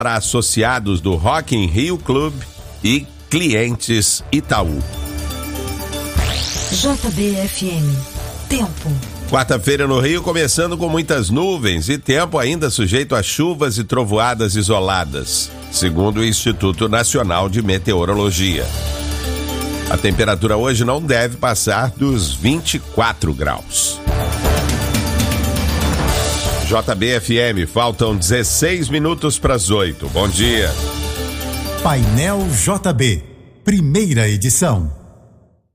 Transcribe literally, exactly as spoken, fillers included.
para associados do Rock in Rio Club e clientes Itaú. J B F M. Tempo. Quarta-feira no Rio, começando com muitas nuvens e tempo ainda sujeito a chuvas e trovoadas isoladas, segundo o Instituto Nacional de Meteorologia. A temperatura hoje não deve passar dos vinte e quatro graus. J B F M, faltam dezesseis minutos para as oito. Bom dia. Painel J B, primeira edição.